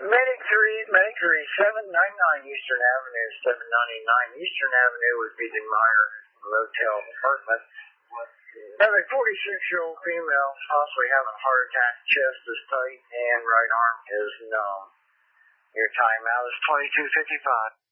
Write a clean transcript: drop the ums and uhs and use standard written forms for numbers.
Medic 3, 799 Eastern Avenue, 799 Eastern Avenue would be the Meyer Motel apartment. Have a 46-year-old female, possibly having a heart attack, chest is tight, and right arm is numb. Your timeout is 22:55.